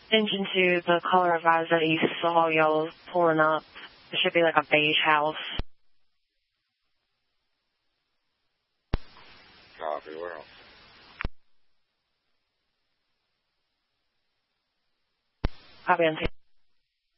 into the color of eyes that you saw y'all pulling up. It should be like a beige house. Copy, where else? Copy on